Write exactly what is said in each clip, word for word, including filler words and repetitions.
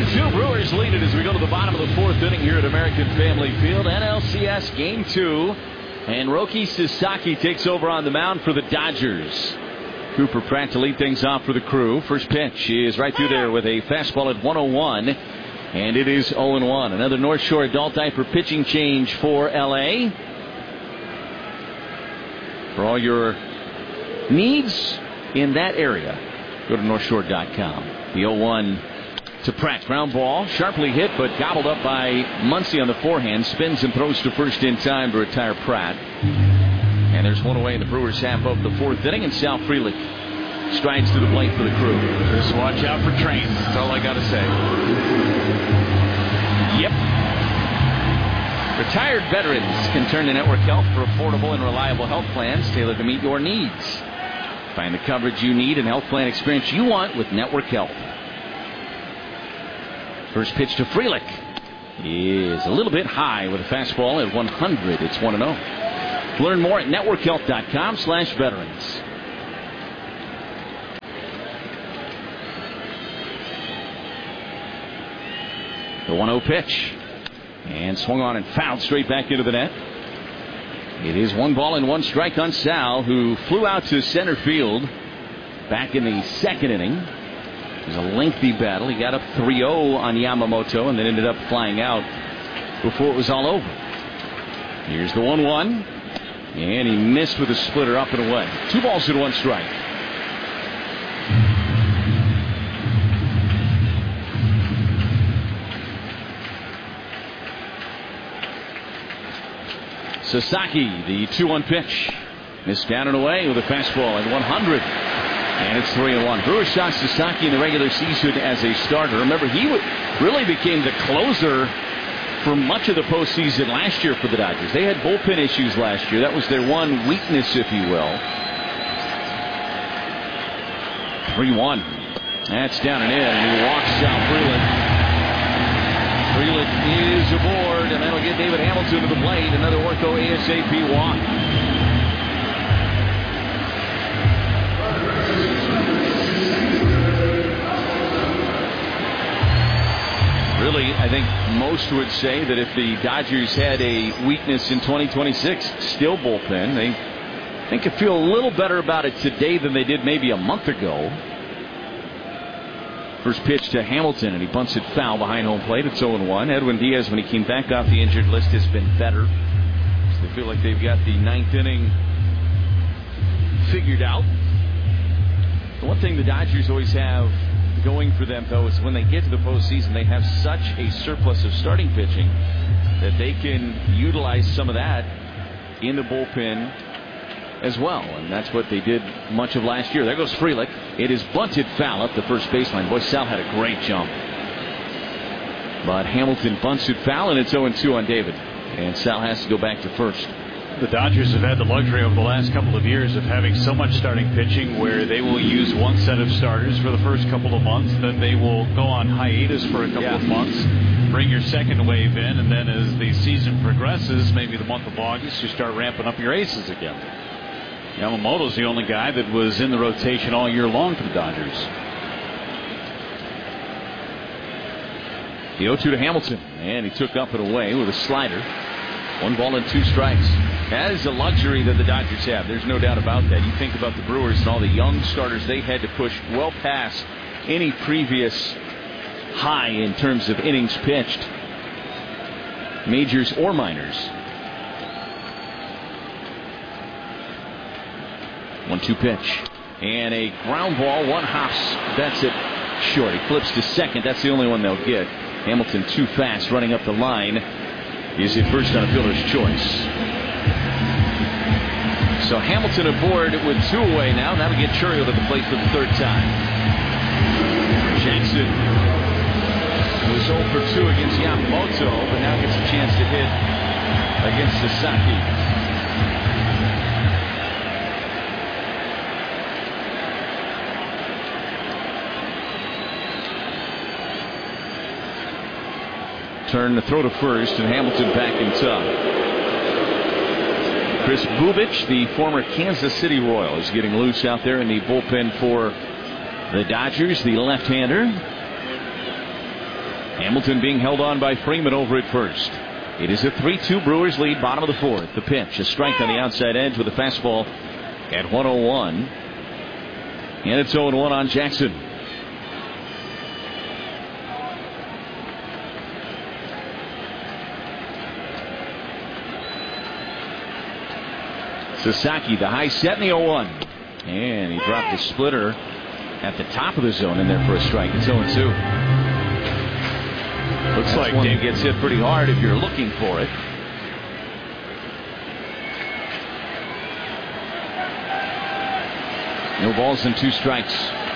to two. Brewers lead it as we go to the bottom of the fourth inning here at American Family Field. N L C S Game two. And Roki Sasaki takes over on the mound for the Dodgers. Cooper Pratt to lead things off for the Crew. First pitch is right through there with a fastball at one oh one. And it is oh and one. Another North Shore adult diaper pitching change for L A. For all your needs in that area, go to north shore dot com. The oh one to Pratt. Ground ball. Sharply hit, but gobbled up by Muncy on the forehand. Spins and throws to first in time to retire Pratt. And there's one away in the Brewers half of the fourth inning. And Sal Frelick strides to the plate for the Crew. Just watch out for trains. That's all I got to say. Yep. Retired veterans can turn to Network Health for affordable and reliable health plans tailored to meet your needs. Find the coverage you need and health plan experience you want with Network Health. First pitch to Frelick is a little bit high with a fastball at one hundred. It's one and oh. Learn more at network health dot com slash veterans. The one oh pitch. And swung on and fouled straight back into the net. It is one ball and one strike on Sal, who flew out to center field back in the second inning. It was a lengthy battle. He got up three oh on Yamamoto and then ended up flying out before it was all over. Here's the one one. And he missed with a splitter up and away. Two balls and one strike. Sasaki, the two one pitch. Missed down and away with a fastball at one hundred. And it's three and one. Brewers saw Sasaki in the regular season as a starter. Remember, he really became the closer for much of the postseason last year for the Dodgers. They had bullpen issues last year. That was their one weakness, if you will. three one. That's down and in. And he walks Sal Frelick. Frelick is aboard, and that'll get David Hamilton to the plate. Another Ortho ASAP walk. Really, I think most would say that if the Dodgers had a weakness in twenty twenty-six, still bullpen. They I think could feel a little better about it today than they did maybe a month ago. First pitch to Hamilton, and he bunts it foul behind home plate. It's oh and one. Edwin Diaz, when he came back off the injured list, has been better. So they feel like they've got the ninth inning figured out. The one thing the Dodgers always have going for them, though, is when they get to the postseason, they have such a surplus of starting pitching that they can utilize some of that in the bullpen as well. And that's what they did much of last year. There goes Frelick. It is bunted foul up the first baseline. Boy, Sal had a great jump. But Hamilton bunts it foul, and it's oh and two on David. And Sal has to go back to first. The Dodgers have had the luxury over the last couple of years of having so much starting pitching where they will use one set of starters for the first couple of months, then they will go on hiatus for a couple yeah. of months, bring your second wave in, and then as the season progresses, maybe the month of August, you start ramping up your aces again. Yamamoto's the only guy that was in the rotation all year long for the Dodgers. The oh two to Hamilton, and he took up and away with a slider. One ball and two strikes. That is a luxury that the Dodgers have. There's no doubt about that. You think about the Brewers and all the young starters they had to push well past any previous high in terms of innings pitched, majors or minors. one two pitch. And a ground ball. One hops. That's it. Short. He flips to second. That's the only one they'll get. Hamilton too fast running up the line. Is it first on a fielder's choice? So Hamilton aboard with two away now. That'll get Churriel to the plate for the third time. Jackson was oh for two against Yamamoto, but now gets a chance to hit against Sasaki. Turn to throw to first, and Hamilton back in top. Chris Bubich, the former Kansas City Royal, is getting loose out there in the bullpen for the Dodgers, the left-hander. Hamilton being held on by Freeman over at first. It is a three two Brewers lead, bottom of the fourth. The pitch, a strike on the outside edge with a fastball at one oh one. And it's oh one on Jackson. Sasaki, the high set in the oh one. And he dropped the splitter at the top of the zone in there for a strike. It's oh two. Looks That's like Dave gets hit pretty hard if you're looking for it. No balls and two strikes.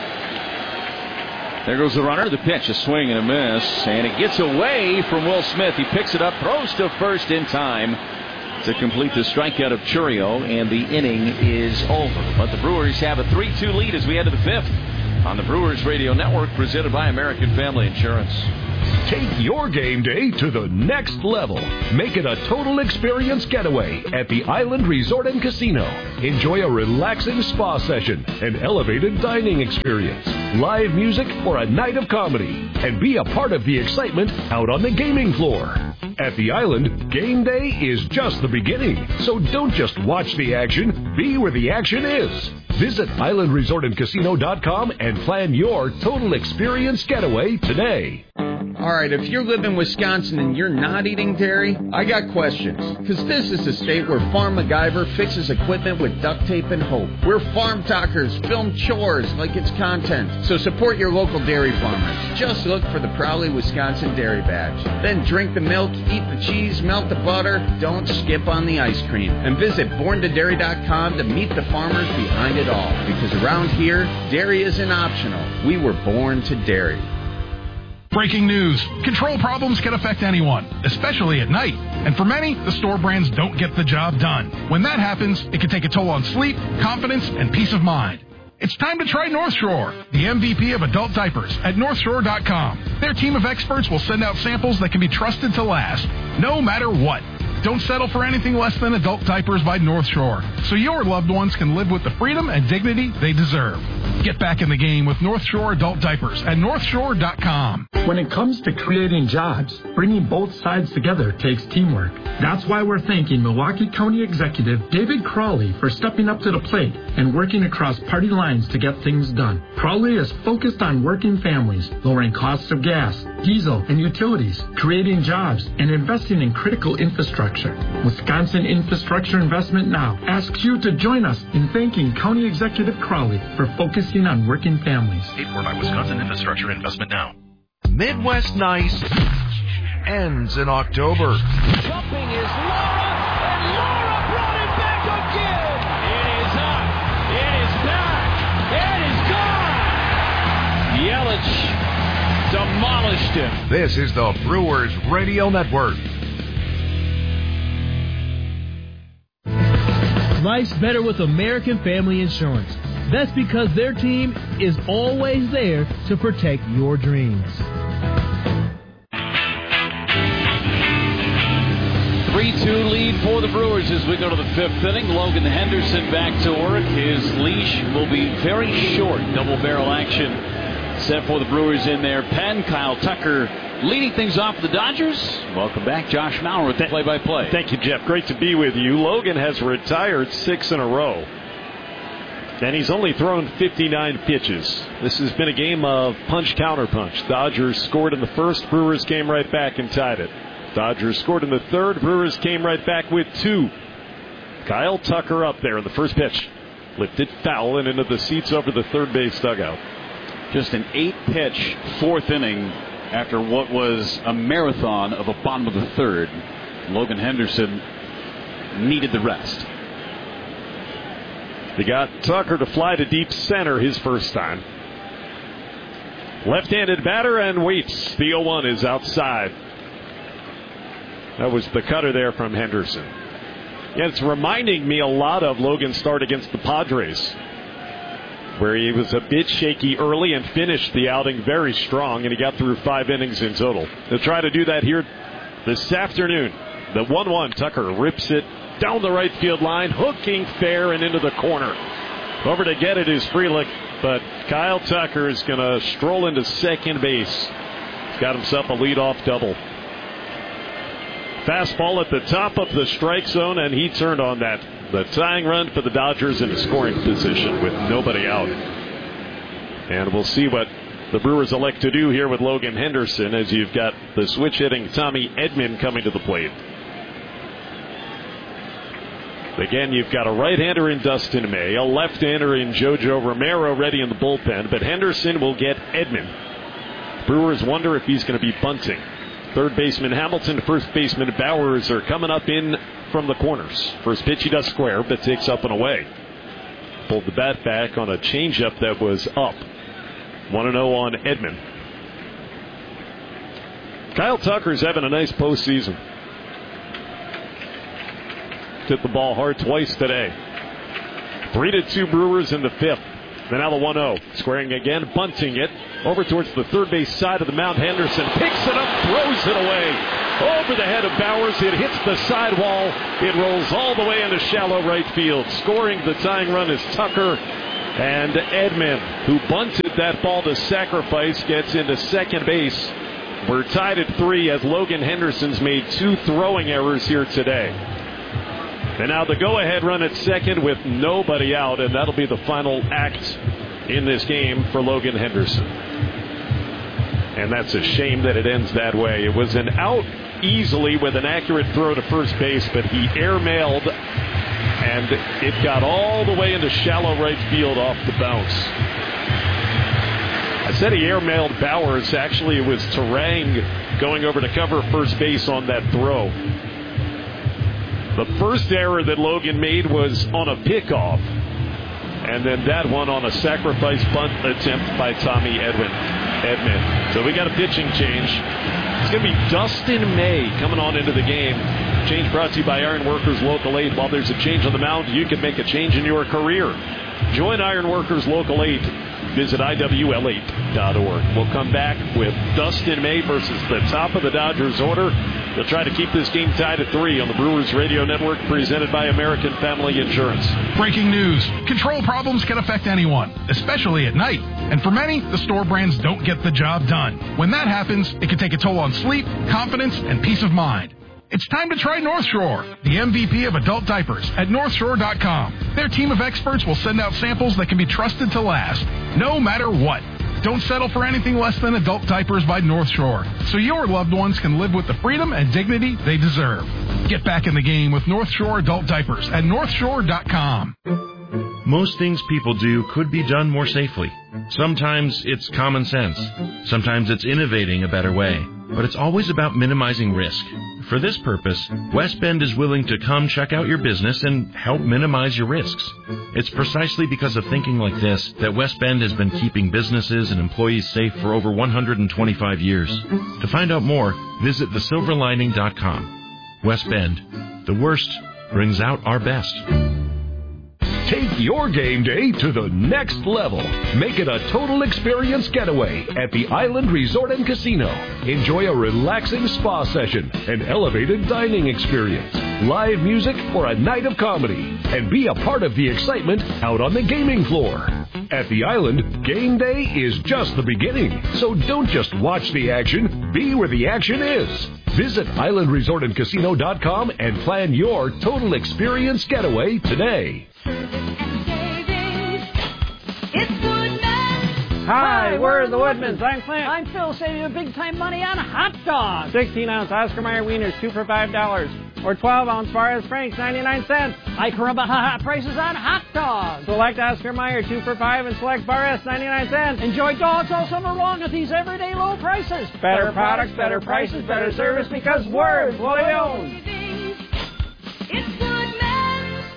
There goes the runner. The pitch, a swing and a miss. And it gets away from Will Smith. He picks it up, throws to first in time to complete the strikeout of Churio, and the inning is over. But the Brewers have a three two lead as we head to the fifth on the Brewers Radio Network, presented by American Family Insurance. Take your game day to the next level. Make it a total experience getaway at the Island Resort and Casino. Enjoy a relaxing spa session, an elevated dining experience, live music, or a night of comedy. And be a part of the excitement out on the gaming floor. At the Island, game day is just the beginning. So don't just watch the action, be where the action is. Visit island resort and casino dot com and plan your total experience getaway today. All right, if you live in Wisconsin and you're not eating dairy, I got questions. Because this is the state where Farm MacGyver fixes equipment with duct tape and hope. Where Farm Talkers film chores like it's content. So support your local dairy farmers. Just look for the Proudly Wisconsin Dairy Badge. Then drink the milk, eat the cheese, melt the butter. Don't skip on the ice cream. And visit born to dairy dot com to meet the farmers behind it all. Because around here, dairy isn't optional. We were born to dairy. Breaking news. Control problems can affect anyone, especially at night. And for many, the store brands don't get the job done. When that happens, it can take a toll on sleep, confidence, and peace of mind. It's time to try North Shore, the M V P of adult diapers at north shore dot com. Their team of experts will send out samples that can be trusted to last, no matter what. Don't settle for anything less than adult diapers by North Shore, so your loved ones can live with the freedom and dignity they deserve. Get back in the game with North Shore adult diapers at north shore dot com. When it comes to creating jobs, bringing both sides together takes teamwork. That's why we're thanking Milwaukee County Executive David Crawley for stepping up to the plate and working across party lines to get things done. Crawley is focused on working families, lowering costs of gas, diesel, and utilities, creating jobs, and investing in critical infrastructure. Wisconsin Infrastructure Investment Now asks you to join us in thanking County Executive Crawley for focusing on working families. Paid for by Wisconsin Infrastructure Investment Now. Midwest Nice ends in October. Jumping is Laura, and Laura brought it back again. It is up. It is back. It is gone. Yelich demolished him. This is the Brewers Radio Network. Life's better with American Family Insurance. That's because their team is always there to protect your dreams. three two lead for the Brewers as we go to the fifth inning. Logan Henderson back to work. His leash will be very short. Double barrel action set for the Brewers in their pen. Kyle Tucker leading things off for the Dodgers. Welcome back, Josh Maurer with the play-by-play. Thank you, Jeff. Great to be with you. Logan has retired six in a row, and he's only thrown fifty-nine pitches. This has been a game of punch-counterpunch. Dodgers scored in the first, Brewers came right back and tied it. Dodgers scored in the third, Brewers came right back with two. Kyle Tucker up there in the first pitch. Lifted foul and into the seats over the third base dugout. Just an eight-pitch fourth inning after what was a marathon of a bottom of the third. Logan Henderson needed the rest. They got Tucker to fly to deep center his first time. Left-handed batter and waits. The oh one is outside. That was the cutter there from Henderson. Yeah, it's reminding me a lot of Logan's start against the Padres, where he was a bit shaky early and finished the outing very strong, and he got through five innings in total. They'll try to do that here this afternoon. The one one, Tucker rips it down the right field line, hooking fair and into the corner. Over to get it is Frelick, but Kyle Tucker is going to stroll into second base got himself a leadoff double. Fastball at the top of the strike zone, and he turned on that. The tying run for the Dodgers in a scoring position with nobody out. And we'll see what the Brewers elect to do here with Logan Henderson as you've got the switch-hitting Tommy Edman coming to the plate. Again, you've got a right-hander in Dustin May, a left-hander in JoJo Romero ready in the bullpen, but Henderson will get Edman. Brewers wonder if he's going to be bunting. Third baseman Hamilton, first baseman Bowers are coming up in from the corners. First pitch he does square, but takes up and away. Pulled the bat back on a changeup that was up. one and oh on Edman. Kyle Tucker's having a nice postseason. Hit the ball hard twice today. Three to two Brewers in the fifth. Then now the one oh. Squaring again, bunting it. Over towards the third base side of the mound. Henderson picks it up, throws it away. Over the head of Bowers. It hits the sidewall. It rolls all the way into shallow right field. Scoring the tying run is Tucker. And Edman, who bunted that ball to sacrifice, gets into second base. We're tied at three as Logan Henderson's made two throwing errors here today. And now the go-ahead run at second with nobody out, and that'll be the final act in this game for Logan Henderson. And that's a shame that it ends that way. It was an out easily with an accurate throw to first base, but he airmailed, and it got all the way into shallow right field off the bounce. I said he airmailed Bowers. Actually, it was Terang going over to cover first base on that throw. The first error that Logan made was on a pickoff. And then that one on a sacrifice bunt attempt by Tommy Edwin. Edman. So we got a pitching change. It's going to be Dustin May coming on into the game. Change brought to you by Iron Workers Local eight. While there's a change on the mound, you can make a change in your career. Join Iron Workers Local eight. Visit I W L eight dot org. We'll come back with Dustin May versus the top of the Dodgers order. They'll try to keep this game tied at three on the Brewers Radio Network, presented by American Family Insurance. Breaking news. Control problems can affect anyone, especially at night. And for many, the store brands don't get the job done. When that happens, it can take a toll on sleep, confidence, and peace of mind. It's time to try North Shore, the M V P of adult diapers at North Shore dot com. Their team of experts will send out samples that can be trusted to last, no matter what. Don't settle for anything less than adult diapers by North Shore, so your loved ones can live with the freedom and dignity they deserve. Get back in the game with North Shore adult diapers at North Shore dot com. Most things people do could be done more safely. Sometimes it's common sense. Sometimes it's innovating a better way. But it's always about minimizing risk. For this purpose, West Bend is willing to come check out your business and help minimize your risks. It's precisely because of thinking like this that West Bend has been keeping businesses and employees safe for over one hundred twenty-five years. To find out more, visit the silver lining dot com. West Bend. The worst brings out our best. Take your game day to the next level. Make it a total experience getaway at the Island Resort and Casino. Enjoy a relaxing spa session, an elevated dining experience, live music, or a night of comedy. And be a part of the excitement out on the gaming floor. At the Island, game day is just the beginning. So don't just watch the action, be where the action is. Visit Island Resort and Casino dot com and plan your total experience getaway today. Hi, we're the Woodmans. I'm Clint. I'm Phil, saving you big time money on hot dogs. sixteen ounce Oscar Mayer wieners, two for five dollars. Or twelve ounce Barres Franks, ninety-nine cents. Hi, Caramba, hot prices on hot dogs. Select Oscar Mayer, two for five, and select Barres, ninety-nine cents. Enjoy dogs all summer long at these everyday low prices. Better, better products, better prices, better service, because we're employee owned. It's Woodman's.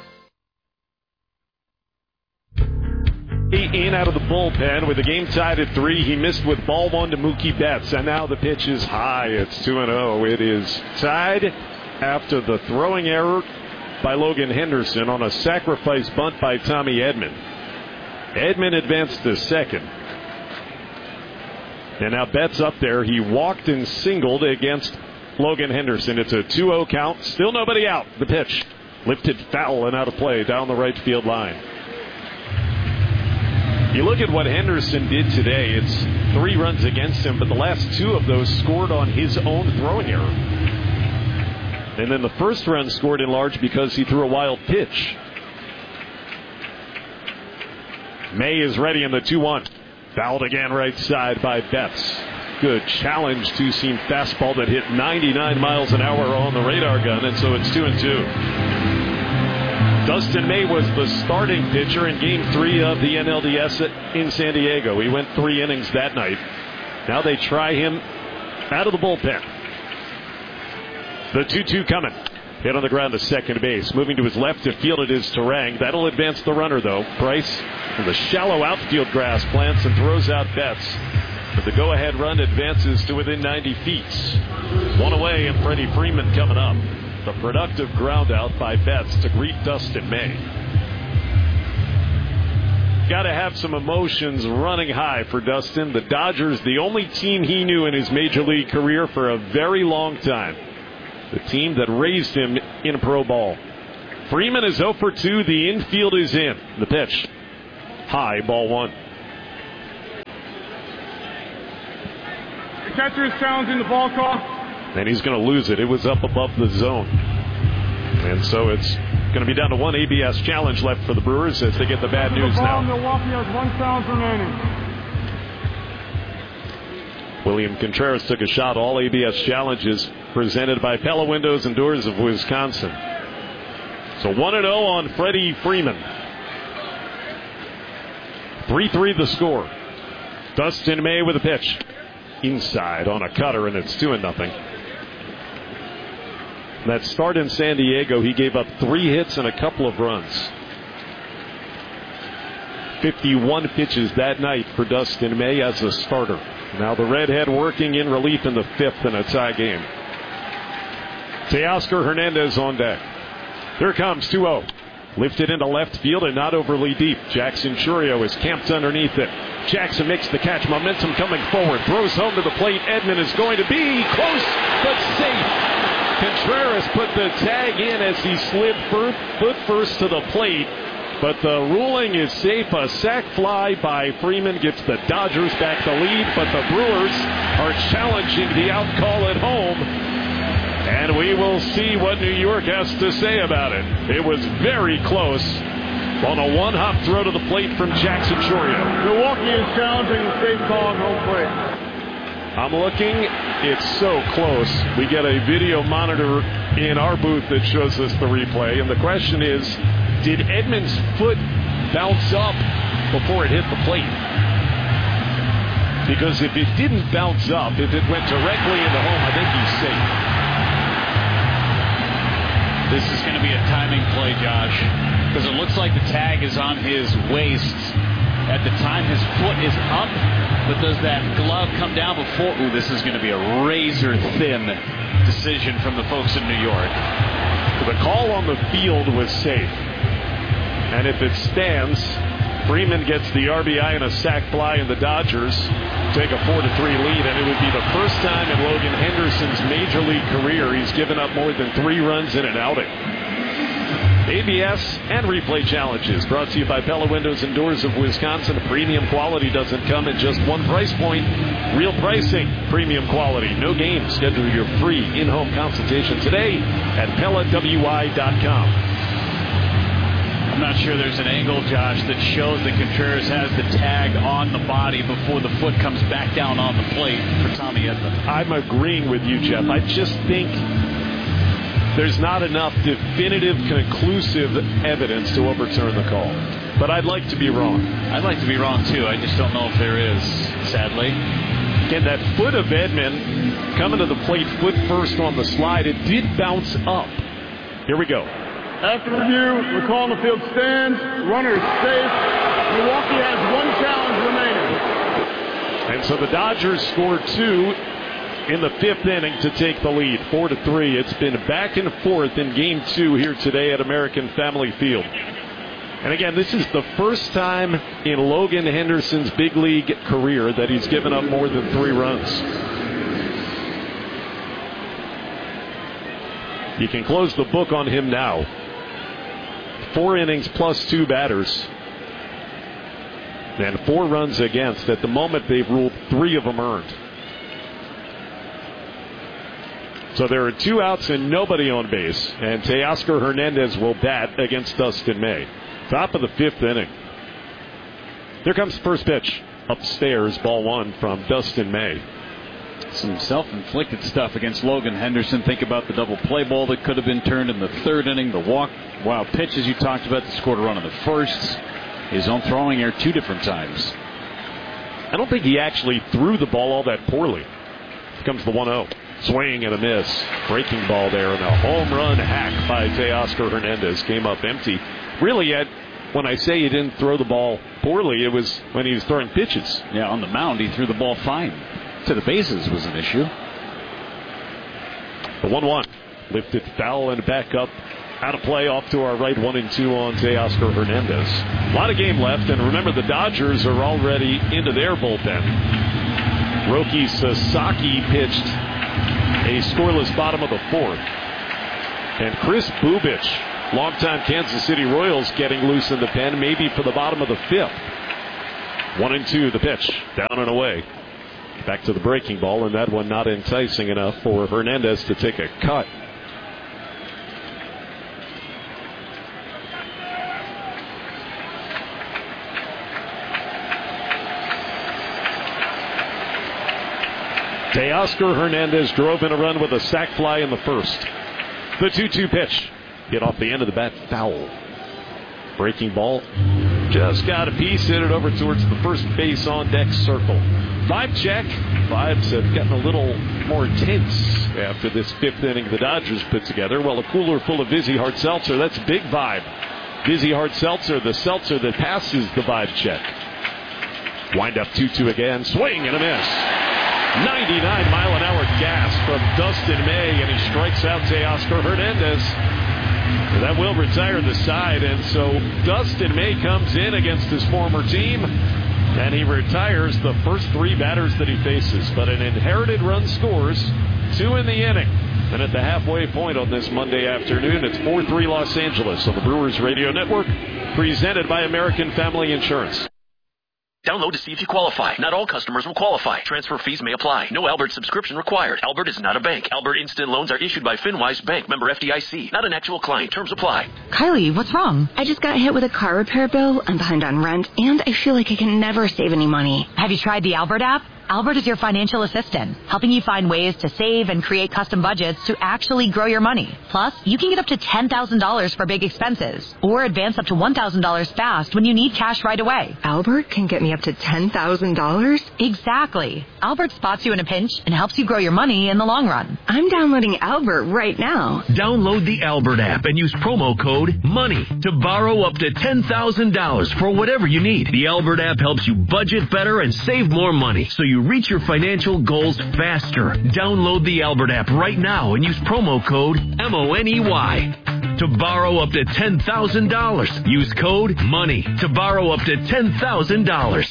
In out of the bullpen with the game tied at three. He missed with ball one to Mookie Betts, and now the pitch is high. It's two and oh. It is tied after the throwing error by Logan Henderson on a sacrifice bunt by Tommy Edman. Edman advanced to second. And now Betts up there. He walked and singled against Logan Henderson. It's a two oh count. Still nobody out. The pitch lifted foul and out of play down the right field line. You look at what Henderson did today. It's three runs against him, but the last two of those scored on his own throwing error. And then the first run scored in large because he threw a wild pitch. May is ready in the two one. Fouled again right side by Betts. Good challenge to seam fastball that hit ninety-nine miles an hour on the radar gun, and so it's two and two. Dustin May was the starting pitcher in game three of the N L D S in San Diego. He went three innings that night. Now they try him out of the bullpen. The two two coming. Hit on the ground to second base. Moving to his left to field it is Terang. That'll advance the runner, though. Price in the shallow outfield grass plants and throws out Betts. But the go-ahead run advances to within ninety feet. One away, and Freddie Freeman coming up. The productive ground out by Betts to greet Dustin May. Got to have some emotions running high for Dustin. The Dodgers, the only team he knew in his major league career for a very long time. The team that raised him in pro ball. Freeman is oh for two. The infield is in. The pitch. High, ball one. The catcher is challenging the ball call. And he's going to lose it. It was up above the zone. And so it's going to be down to one A B S challenge left for the Brewers as they get the bad news the ball, now. Milwaukee has one challenge remaining. William Contreras took a shot. All A B S challenges presented by Pella Windows and Doors of Wisconsin. So one and oh on Freddie Freeman. three three the score. Dustin May with a pitch. Inside on a cutter, and it's two and nothing. That start in San Diego, he gave up three hits and a couple of runs. fifty-one pitches that night for Dustin May as a starter. Now the Redhead working in relief in the fifth in a tie game. Teoscar Hernandez on deck. Here comes two oh. Lifted into left field and not overly deep. Jackson Churio is camped underneath it. Jackson makes the catch. Momentum coming forward. Throws home to the plate. Edman is going to be close but safe. Contreras put the tag in as he slid foot first to the plate. But the ruling is safe. A sac fly by Freeman gets the Dodgers back the lead. But the Brewers are challenging the out call at home. And we will see what New York has to say about it. It was very close on a one-hop throw to the plate from Jackson Churio. Milwaukee is challenging the safe call on home plate. I'm looking. It's so close. We get a video monitor in our booth that shows us the replay. And the question is, did Edman's foot bounce up before it hit the plate? Because if it didn't bounce up, if it went directly into home, I think he's safe. This is going to be a timing play, Josh, because it looks like the tag is on his waist at the time his foot is up, but does that glove come down before? Ooh, this is going to be a razor-thin decision from the folks in New York. The call on the field was safe, and if it stands, Freeman gets the R B I and a sac fly, and the Dodgers take a four to three lead, and it would be the first time in Logan Henderson's major league career he's given up more than three runs in an outing. A B S and replay challenges brought to you by Pella Windows and Doors of Wisconsin. Premium quality doesn't come at just one price point. Real pricing, premium quality, no games. Schedule your free in-home consultation today at Pella W I dot com. I'm not sure there's an angle, Josh, that shows that Contreras has the tag on the body before the foot comes back down on the plate for Tommy Edman. I'm agreeing with you, Jeff. I just think there's not enough definitive, conclusive evidence to overturn the call. But I'd like to be wrong. I'd like to be wrong, too. I just don't know if there is, sadly. And that foot of Edman coming to the plate foot first on the slide, it did bounce up. Here we go. After review, the call on the field stands. Runner is safe. Milwaukee has one challenge remaining. And so the Dodgers scored two in the fifth inning to take the lead, four to three. It's been back and forth in game two here today at American Family Field. And again, this is the first time in Logan Henderson's big league career that he's given up more than three runs. You can close the book on him now. Four innings plus two batters. and four runs against. At the moment, they've ruled three of them earned. So there are two outs and nobody on base, and Teoscar Hernandez will bat against Dustin May. Top of the fifth inning. Here comes the first pitch. Upstairs, ball one from Dustin May. Some self-inflicted stuff against Logan Henderson. Think about the double play ball that could have been turned in the third inning, the walk, wild pitches you talked about that scored a run in the first. His own throwing error two different times. I don't think he actually threw the ball all that poorly. Here comes the one oh. Swing and a miss. Breaking ball there, and a home run hack by Teoscar Hernandez came up empty. Really, Ed, when I say he didn't throw the ball poorly, it was when he was throwing pitches. Yeah, on the mound, he threw the ball fine. To the bases was an issue. The one one. Lifted foul and back up. Out of play, off to our right, one and two on Teoscar Hernandez. A lot of game left, and remember the Dodgers are already into their bullpen. Roki Sasaki pitched a scoreless bottom of the fourth. And Chris Bubich, longtime Kansas City Royals, getting loose in the pen, maybe for the bottom of the fifth. One and two, the pitch, down and away. Back to the breaking ball, and that one not enticing enough for Hernandez to take a cut. Teoscar Hernandez drove in a run with a sac fly in the first. The two two pitch. Hit off the end of the bat, foul. Breaking ball. Just got a piece, hit it over towards the first base on deck circle. Vibe check. Vibes have gotten a little more tense after this fifth inning the Dodgers put together. Well, a cooler full of Vizzy Hard Seltzer. That's big vibe. Vizzy Hard Seltzer, the seltzer that passes the vibe check. Wind up two two again. Swing and a miss. ninety-nine mile an hour gas from Dustin May, and he strikes out Teoscar Hernandez. That will retire the side, and so Dustin May comes in against his former team, and he retires the first three batters that he faces. But an inherited run scores, two in the inning. And at the halfway point on this Monday afternoon, it's four three Los Angeles on the Brewers Radio Network, presented by American Family Insurance. Download to see if you qualify. Not all customers will qualify. Transfer fees may apply. No Albert subscription required. Albert is not a bank. Albert Instant Loans are issued by FinWise Bank, member F D I C. Not an actual client. Terms apply. Kylie, what's wrong? I just got hit with a car repair bill. I'm behind on rent, and I feel like I can never save any money. Have you tried the Albert app? Albert is your financial assistant, helping you find ways to save and create custom budgets to actually grow your money. Plus, you can get up to ten thousand dollars for big expenses, or advance up to one thousand dollars fast when you need cash right away. Albert can get me up to ten thousand dollars? Exactly. Albert spots you in a pinch and helps you grow your money in the long run. I'm downloading Albert right now. Download the Albert app and use promo code MONEY to borrow up to ten thousand dollars for whatever you need. The Albert app helps you budget better and save more money, so you reach your financial goals faster. Download the Albert app right now and use promo code M O N E Y to borrow up to ten thousand dollars. Use code MONEY to borrow up to ten thousand dollars.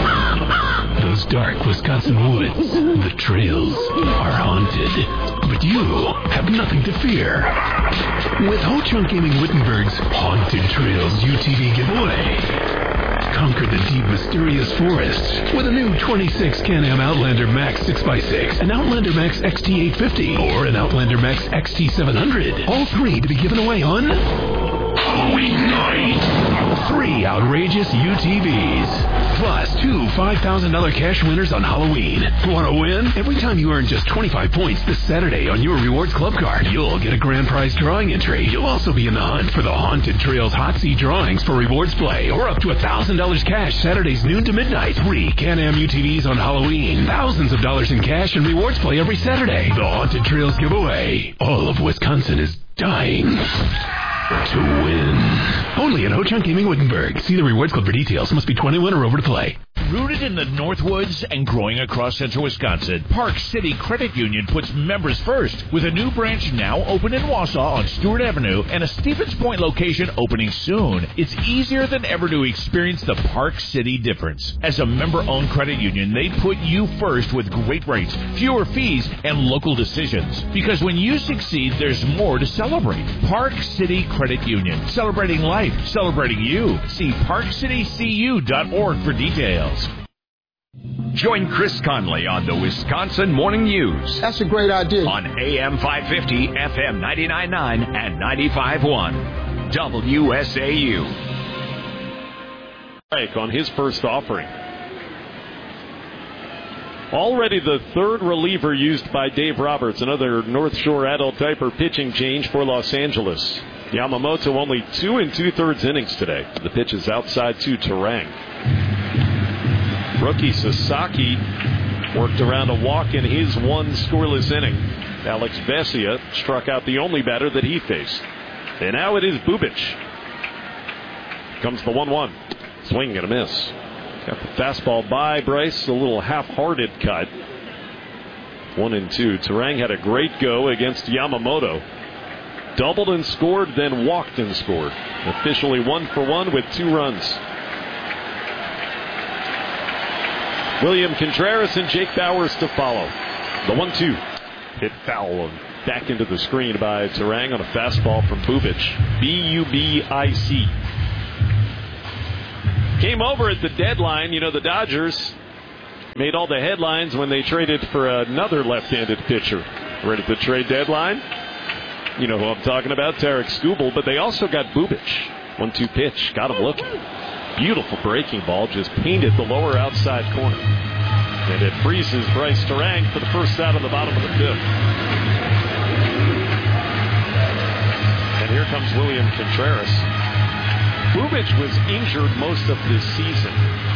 Those dark Wisconsin woods, the trails are haunted, but you have nothing to fear. With Ho Chunk Gaming Wittenberg's Haunted Trails U T V giveaway. Conquer the deep, mysterious forest with a new twenty-six Can-Am Outlander Max six by six, an Outlander Max X T eight fifty, or an Outlander Max X T seven hundred. All three to be given away on Halloween night. Three outrageous U T Vs, plus two five thousand dollars cash winners on Halloween. Want to win? Every time you earn just twenty-five points this Saturday on your Rewards Club card, you'll get a grand prize drawing entry. You'll also be in the hunt for the Haunted Trails Hot Seat drawings for rewards play, or up to one thousand dollars cash Saturdays noon to midnight. Three Can-Am U T Vs on Halloween. Thousands of dollars in cash and rewards play every Saturday. The Haunted Trails giveaway. All of Wisconsin is dying to win. Only at Ho Chunk Gaming Wittenberg. See the Rewards Club for details. Must be twenty-one or over to play. Rooted in the Northwoods and growing across central Wisconsin, Park City Credit Union puts members first with a new branch now open in Wausau on Stewart Avenue and a Stevens Point location opening soon. It's easier than ever to experience the Park City difference. As a member-owned credit union, they put you first with great rates, fewer fees, and local decisions. Because when you succeed, there's more to celebrate. Park City Credit Union. Celebrating life. Celebrating you. See park city c u dot org for details. Join Chris Conley on the Wisconsin Morning News. That's a great idea. On A M five fifty, F M ninety-nine point nine, and ninety-five point one. W S A U. On his first offering. Already the third reliever used by Dave Roberts, another North Shore adult diaper pitching change for Los Angeles. Yamamoto only two and two-thirds innings today. The pitch is outside to Terang. Rookie Sasaki worked around a walk in his one scoreless inning. Alex Vesia struck out the only batter that he faced. And now it is Bubic. Comes the one one. Swing and a miss. Got the fastball by Bryce, a little half-hearted cut. One and two. Terang had a great go against Yamamoto. Doubled and scored, then walked and scored. Officially one for one with two runs. William Contreras and Jake Bowers to follow. The one two. Hit foul back into the screen by Terang on a fastball from Bubic. B U B I C. Came over at the deadline. You know, the Dodgers made all the headlines when they traded for another left-handed pitcher. Right at the trade deadline. You know who I'm talking about, Tarek Skubal, but they also got Bubic. one two pitch, got him looking. Beautiful breaking ball, just painted the lower outside corner. And it freezes Bryce Terang for the first out of the bottom of the fifth. And here comes William Contreras. Bubic was injured most of this season.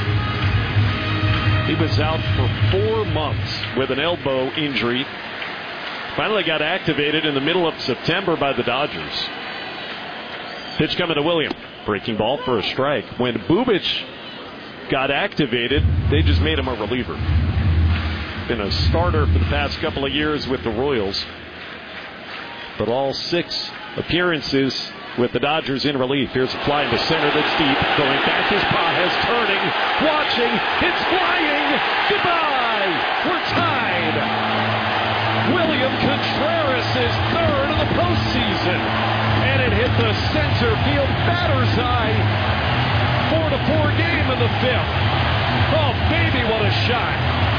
He was out for four months with an elbow injury. Finally got activated in the middle of September by the Dodgers. Pitch coming to William. Breaking ball for a strike. When Bubic got activated, they just made him a reliever. Been a starter for the past couple of years with the Royals. But all six appearances with the Dodgers in relief. Here's a fly into center that's deep. Going back is Pages, turning, watching. It's flying. Goodbye. We're tied. William Contreras is third of the postseason. And it hit the center field batter's eye. Four to four game in the fifth. Oh, baby, what a shot.